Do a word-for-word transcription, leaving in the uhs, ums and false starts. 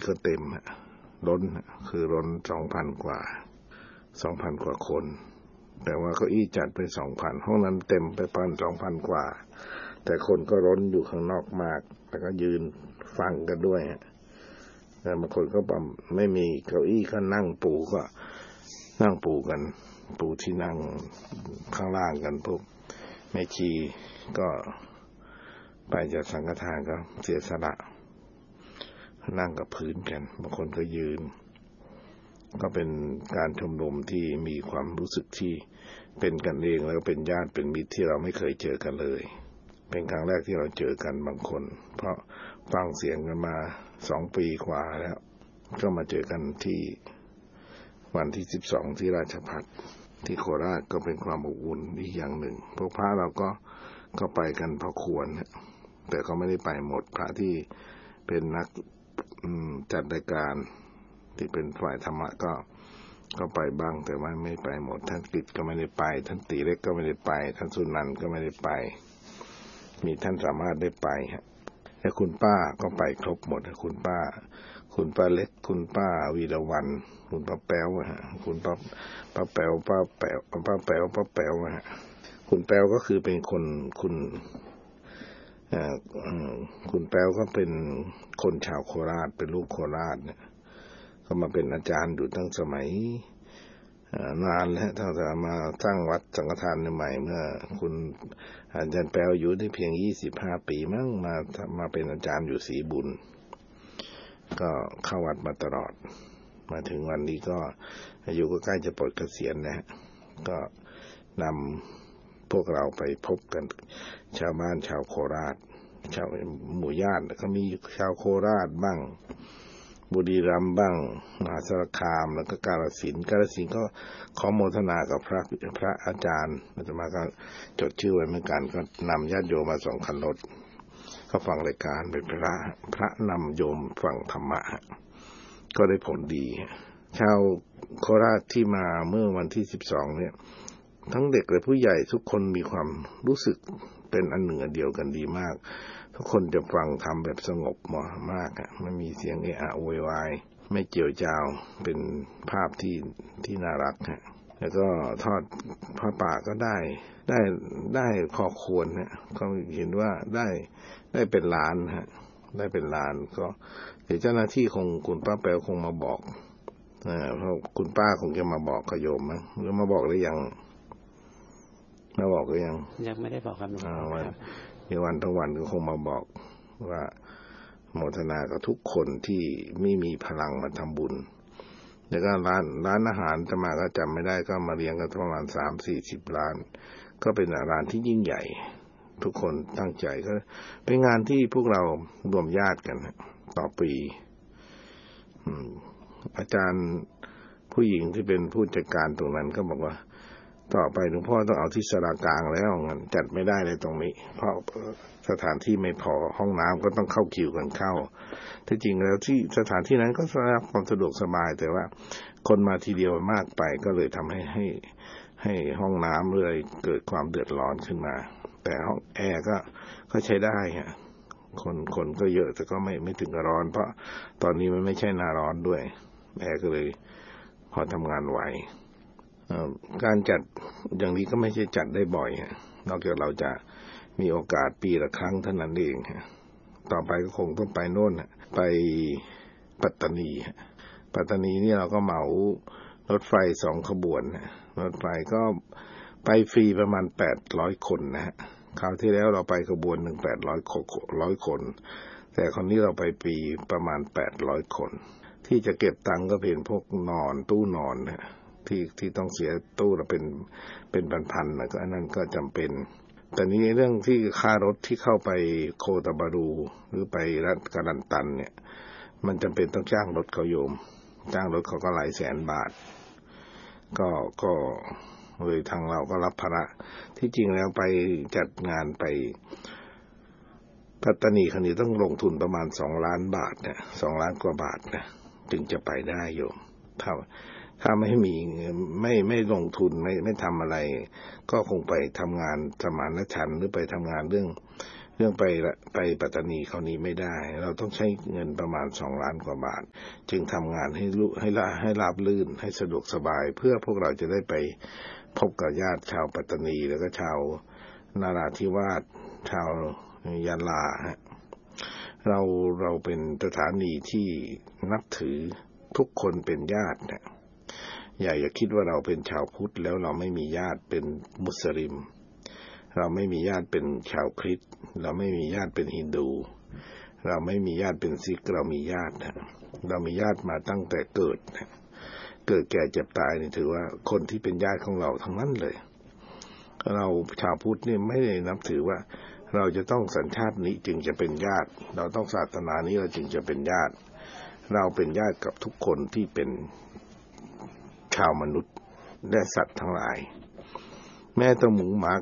ก็เต็มล้นคือล้น สองพัน กว่า สองพัน กว่าคนแต่ว่าเก้าอี้จัดไป สองพัน ห้องนั้นเต็มไปประมาณ สองพัน กว่าแต่คนก็ล้นอยู่ข้างนอกมากแล้วก็ยืนฟังกันด้วยแต่บางคนก็ไม่มีเก้าอี้ก็นั่งปูก็นั่งปูกันปูที่นั่งข้างล่างกันพวกแม่ชีก็ไปจากสังฆทานก็เสียสละนั่งกับพื้นกันบางคนก็ยืนก็เป็นการชุมนุมที่มีความรู้สึกที่เป็นกันเองแล้วก็เป็นญาติเป็นมิตรที่เราไม่เคยเจอกันเลยเป็นครั้งแรกที่เราเจอกันบางคนเพราะฟังเสียงกันมาสองปีกว่าแล้วก็มาเจอกันที่วันที่สิบสองที่ราชภัฏที่โคราชก็เป็นความอบอุ่นอีกอย่างหนึ่งพวกพระเราก็ก็ไปกันพอควรแต่ก็ไม่ได้ไปหมดพระที่เป็นนักจัดรายการที่เป็นฝ่ายธรรมะก็ก็ไปบ้างแต่ว่าไม่ไปหมดท่านกิจก็ไม่ได้ไปท่านตีเล็กก็ไม่ได้ไปท่านสุนันท์ก็ไม่ได้ไปมีท่านสามารถได้ไปฮะแต่คุณป้าก็ไปครบหมดคุณป้าคุณป้าเล็กคุณป้าวีรวรรณคุณป้าแป๋วฮะคุณป้าป้าแป๋วป้าแป๋วป้าแป๋วป้าแป๋วฮะคุณแป๋วก็คือเป็นคนคุณเอ่อคุณแป๋วก็เป็นคนชาวโคราชเป็นลูกโคราชเนี่ยก็มาเป็นอาจารย์อยู่ตั้งสมัยนานแล้วตั้งแต่มาสร้างวัดสังฆทานใหม่เมื่อคุณอาจารย์แป๋วอยู่ได้เพียงยี่สิบห้าปีมั้งมามาเป็นอาจารย์อยู่ศรีบุญก็เข้าวัดมาตลอดมาถึงวันนี้ก็อายุก็ใกล้จะปลดเกษียณนะก็นำพวกเราไปพบกันชาวบ้านชาวโคราชชาวหมู่ญาติก็มีชาวโคราชบ้างบุรีรัมย์บ้างมหาสารคามแล้วก็กาฬสินธุ์กาฬสินธุ์ก็ขอโมทนากับพระพระอาจารย์อาตมาก็จดชื่อไว้เหมือนกันก็นำญาติโยมมาสองคันรถก็ฟังรายการเป็นพระพระนำโยมฟังธรรมะก็ได้ผลดีชาวโคราชที่มาเมื่อวันที่สิบสองเนี่ยทั้งเด็กและผู้ใหญ่ทุกคนมีความรู้สึกเป็นอันหนึ่งอันเดียวกันดีมากทุกคนจะฟังธรรมแบบสงบมากอ่ะไม่มีเสียงเอะอะโวยวายไม่เจียวจ้าวเป็นภาพที่ที่น่ารักฮะแล้วก็ทอดพระป่าก็ได้ได้ได้พอควรฮะก็เห็นว่าได้ได้เป็นล้านฮะได้เป็นล้านก็เดี๋ยวเจ้าหน้าที่คงคุณป้าแป๋วคงมาบอกอ่าเพราะคุณป้าคงจะมาบอกกับโยมมั้งหรือมาบอกหรือยังมาบอกหรือยังยังไม่ได้บอกครับอ่าวันในวันทั้งวันก็คงมาบอกว่าโมทนากับทุกคนที่ไม่มีพลังมาทำบุญแล้วก็ร้านร้านอาหารจะมาก็จำไม่ได้ก็มาเลี้ยงกันประมาณ สามถึงสี่สิบ ร้านก็เป็นร้านที่ยิ่งใหญ่ทุกคนตั้งใจก็เป็นงานที่พวกเรารวมญาติกันต่อปีอาจารย์ผู้หญิงที่เป็นผู้จัดการตรงนั้นก็บอกว่าต่อไปหลวงพ่อต้องเอาที่ศาลากลางแล้วงั้นจัดไม่ได้เลยตรงนี้เพราะสถานที่ไม่พอห้องน้ำก็ต้องเข้าคิวกันเข้าที่จริงแล้วที่สถานที่นั้นก็ได้รับความสะดวกสบายแต่ว่าคนมาทีเดียวมากไปก็เลยทำให้ให้ให้ห้องน้ำเลยเกิดความเดือดร้อนขึ้นมาแต่ห้องแอร์ก็ก็ใช้ได้ฮะคนคนก็เยอะแต่ก็ไม่ไม่ถึงกับร้อนเพราะตอนนี้มันไม่ใช่หน้าร้อนด้วยแอร์ก็เลยพอทำงานไหวการจัดอย่างนี้ก็ไม่ใช่จัดได้บ่อยนอกจากเราจะมีโอกาสปีละครั้งเท่านั้นเองต่อไปก็คงต้องไปโน่นไปปัตตานีปัตตานีนี่เราก็เหมารถไฟสองขบวนรถไฟก็ไปฟรีประมาณแปดร้อยคนนะฮะคราวที่แล้วเราไปขบวนหนึ่งแปดร้อยร้อยคนแต่คราวนี้เราไปปีประมาณแปดร้อยคนที่จะเก็บตังค์ก็เป็นพวกนอนตู้นอนนะที่ที่ต้องเสียตู้ละเป็นเป็นพันๆนะก็อันนั้นก็จำเป็นแต่นี้เรื่องที่ค่ารถที่เข้าไปโคตาบารูหรือไปรัฐกาลันตันเนี่ยมันจำเป็นต้องจ้างรถเขาโยมจ้างรถเขาก็หลายแสนบาทก็ก็เลยทางเราก็รับภาระที่จริงแล้วไปจัดงานไปปัตตานีครั้งนี้ต้องลงทุนประมาณสองล้านบาทเนี่ยสองล้านกว่าบาทนะจึงจะไปได้โยมถ้าถ้าไม่มีไม่ไม่ลงทุนไม่ไม่ทำอะไรก็คงไปทำงานสมานฉันท์หรือไปทำงานเรื่องเรื่องไปไปปัตตานีเขานี้ไม่ได้เราต้องใช้เงินประมาณสองล้านกว่าบาทจึงทำงานให้ลุให้ละให้ราบรื่นให้สะดวกสบายเพื่อพวกเราจะได้ไปพบกับญาติชาวปัตตานีแล้วก็ชาวนาราธิวาสชาวยะลาฮะเราเราเป็นสถานีที่นับถือทุกคนเป็นญาตินะอย่าอย่าคิดว่าเราเป็นชาวพุทธแล้วเราไม่มีญาติเป็นมุสลิมเราไม่มีญาติเป็นชาวคริสต์เราไม่มีญาติเป็นฮินดูเราไม่มีญาติเป็นซิกเรามีญาตินะเรามีญาติมาตั้งแต่เกิดนะเกิดแก่เจ็บตายนี่ถือว่าคนที่เป็นญาติของเราทั้งนั้นเลยเราชาวพุทธนี่ไม่ได้นับถือว่าเราจะต้องสัญชาตินี้จึงจะเป็นญาติเราต้องศาสนานี้เราจึงจะเป็นญาติเราเป็นญาติกับทุกคนที่เป็นชาวมนุษย์และสัตว์ทั้งหลายแม้แต่หมูหมา